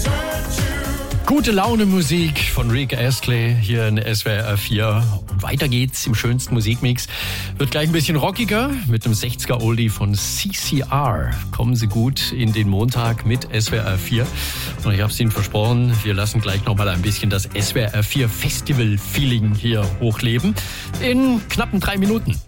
Gute Laune Musik von Rick Astley hier in SWR 4. Und weiter geht's im schönsten Musikmix. Wird gleich ein bisschen rockiger mit einem 60er Oldie von CCR. Kommen Sie gut in den Montag mit SWR 4. Und ich habe es Ihnen versprochen, wir lassen gleich nochmal ein bisschen das SWR 4 Festival-Feeling hier hochleben. In knappen 3 Minuten.